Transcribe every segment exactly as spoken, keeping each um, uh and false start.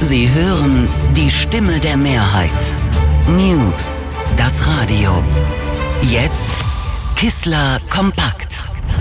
Sie hören die Stimme der Mehrheit. News, das Radio. Jetzt Kissler Kompakt.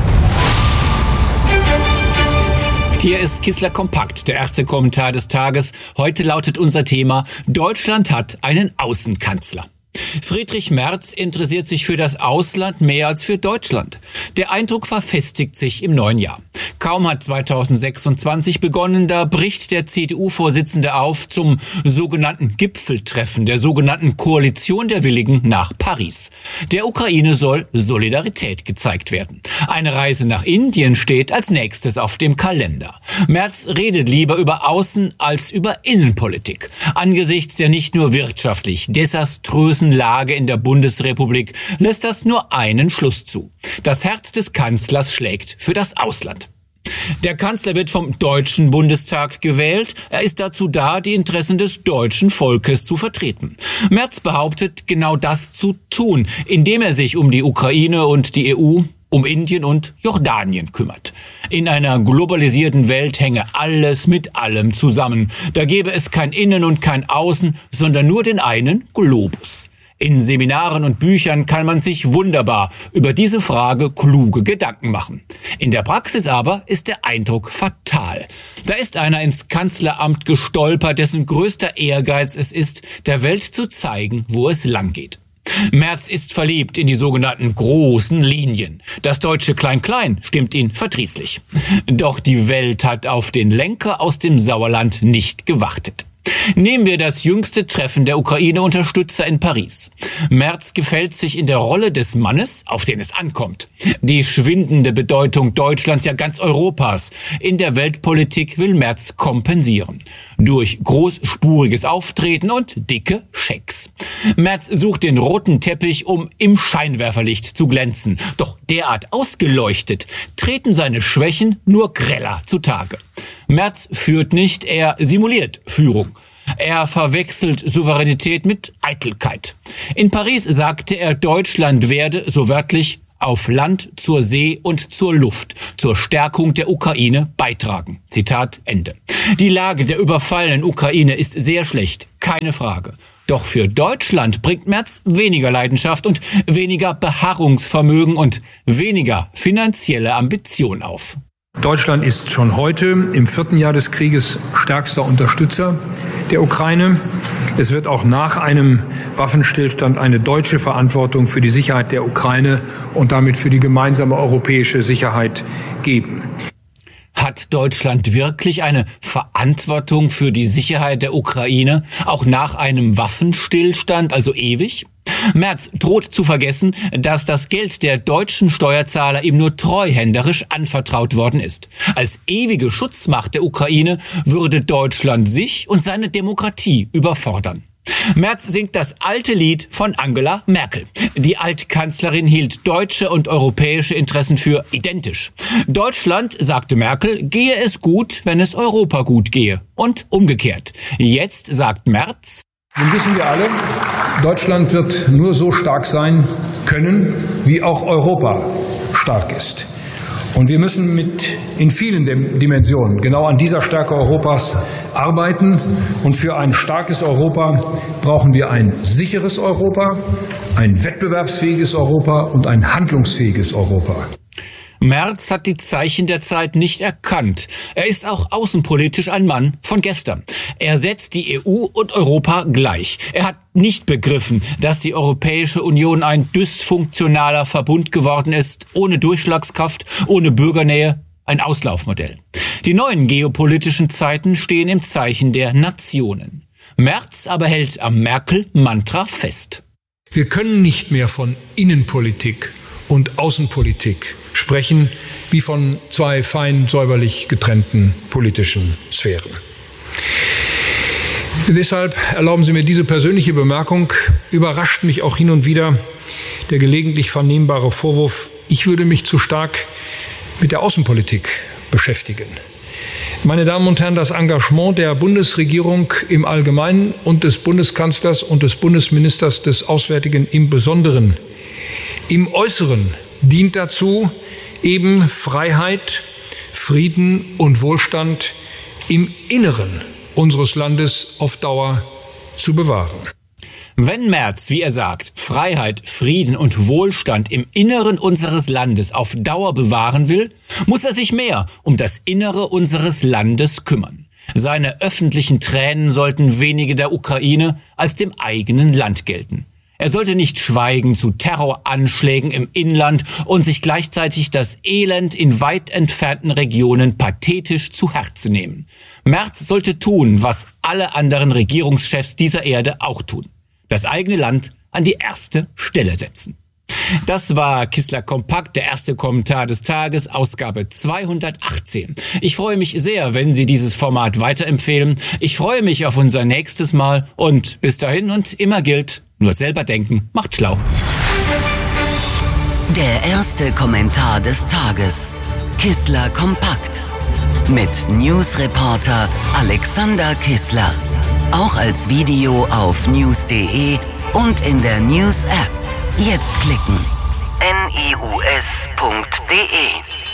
Hier ist Kissler Kompakt, der erste Kommentar des Tages. Heute lautet unser Thema: Deutschland hat einen Außenkanzler. Friedrich Merz interessiert sich für das Ausland mehr als für Deutschland. Der Eindruck verfestigt sich im neuen Jahr. Kaum hat zweitausendsechsundzwanzig begonnen, da bricht der C D U-Vorsitzende auf zum sogenannten Gipfeltreffen der sogenannten Koalition der Willigen nach Paris. Der Ukraine soll Solidarität gezeigt werden. Eine Reise nach Indien steht als nächstes auf dem Kalender. Merz redet lieber über Außen- als über Innenpolitik. Angesichts der nicht nur wirtschaftlich desaströsen Lage in der Bundesrepublik lässt das nur einen Schluss zu: Das Herz des Kanzlers schlägt für das Ausland. Der Kanzler wird vom Deutschen Bundestag gewählt. Er ist dazu da, die Interessen des deutschen Volkes zu vertreten. Merz behauptet, genau das zu tun, indem er sich um die Ukraine und die E U, um Indien und Jordanien kümmert. In einer globalisierten Welt hänge alles mit allem zusammen. Da gäbe es kein Innen und kein Außen, sondern nur den einen Globus. In Seminaren und Büchern kann man sich wunderbar über diese Frage kluge Gedanken machen. In der Praxis aber ist der Eindruck fatal. Da ist einer ins Kanzleramt gestolpert, dessen größter Ehrgeiz es ist, der Welt zu zeigen, wo es lang geht. Merz ist verliebt in die sogenannten großen Linien. Das deutsche Klein-Klein stimmt ihn verdrießlich. Doch die Welt hat auf den Lenker aus dem Sauerland nicht gewartet. Nehmen wir das jüngste Treffen der Ukraine-Unterstützer in Paris. Merz gefällt sich in der Rolle des Mannes, auf den es ankommt. Die schwindende Bedeutung Deutschlands, ja ganz Europas, in der Weltpolitik will Merz kompensieren. Durch großspuriges Auftreten und dicke Schecks. Merz sucht den roten Teppich, um im Scheinwerferlicht zu glänzen. Doch derart ausgeleuchtet treten seine Schwächen nur greller zutage. Merz führt nicht, er simuliert Führung. Er verwechselt Souveränität mit Eitelkeit. In Paris sagte er, Deutschland werde, so wörtlich, auf Land, zur See und zur Luft zur Stärkung der Ukraine beitragen. Zitat Ende. Die Lage der überfallenen Ukraine ist sehr schlecht, keine Frage. Doch für Deutschland bringt Merz weniger Leidenschaft und weniger Beharrungsvermögen und weniger finanzielle Ambition auf. Deutschland ist schon heute im vierten Jahr des Krieges stärkster Unterstützer der Ukraine. Es wird auch nach einem Waffenstillstand eine deutsche Verantwortung für die Sicherheit der Ukraine und damit für die gemeinsame europäische Sicherheit geben. Hat Deutschland wirklich eine Verantwortung für die Sicherheit der Ukraine, auch nach einem Waffenstillstand, also ewig? Merz droht zu vergessen, dass das Geld der deutschen Steuerzahler ihm nur treuhänderisch anvertraut worden ist. Als ewige Schutzmacht der Ukraine würde Deutschland sich und seine Demokratie überfordern. Merz singt das alte Lied von Angela Merkel. Die Altkanzlerin hielt deutsche und europäische Interessen für identisch. Deutschland, sagte Merkel, gehe es gut, wenn es Europa gut gehe. Und umgekehrt. Jetzt sagt Merz: Nun wissen wir alle, Deutschland wird nur so stark sein können, wie auch Europa stark ist. Und wir müssen mit in vielen Dimensionen genau an dieser Stärke Europas arbeiten. Und für ein starkes Europa brauchen wir ein sicheres Europa, ein wettbewerbsfähiges Europa und ein handlungsfähiges Europa. Merz hat die Zeichen der Zeit nicht erkannt. Er ist auch außenpolitisch ein Mann von gestern. Er setzt die E U und Europa gleich. Er hat nicht begriffen, dass die Europäische Union ein dysfunktionaler Verbund geworden ist, ohne Durchschlagskraft, ohne Bürgernähe, ein Auslaufmodell. Die neuen geopolitischen Zeiten stehen im Zeichen der Nationen. Merz aber hält am Merkel-Mantra fest. Wir können nicht mehr von Innenpolitik und Außenpolitik sprechen wie von zwei fein säuberlich getrennten politischen Sphären. Deshalb erlauben Sie mir diese persönliche Bemerkung. Überrascht mich auch hin und wieder der gelegentlich vernehmbare Vorwurf, ich würde mich zu stark mit der Außenpolitik beschäftigen. Meine Damen und Herren, das Engagement der Bundesregierung im Allgemeinen und des Bundeskanzlers und des Bundesministers des Auswärtigen im Besonderen im Äußeren dient dazu, eben Freiheit, Frieden und Wohlstand im Inneren unseres Landes auf Dauer zu bewahren. Wenn Merz, wie er sagt, Freiheit, Frieden und Wohlstand im Inneren unseres Landes auf Dauer bewahren will, muss er sich mehr um das Innere unseres Landes kümmern. Seine öffentlichen Tränen sollten weniger der Ukraine als dem eigenen Land gelten. Er sollte nicht schweigen zu Terroranschlägen im Inland und sich gleichzeitig das Elend in weit entfernten Regionen pathetisch zu Herzen nehmen. Merz sollte tun, was alle anderen Regierungschefs dieser Erde auch tun: das eigene Land an die erste Stelle setzen. Das war Kissler Kompakt, der erste Kommentar des Tages, Ausgabe zweihundertachtzehn. Ich freue mich sehr, wenn Sie dieses Format weiterempfehlen. Ich freue mich auf unser nächstes Mal und bis dahin und immer gilt: nur selber denken macht schlau. Der erste Kommentar des Tages. Kissler Kompakt. Mit Newsreporter Alexander Kissler. Auch als Video auf news punkt de und in der News-App. Jetzt klicken. news punkt de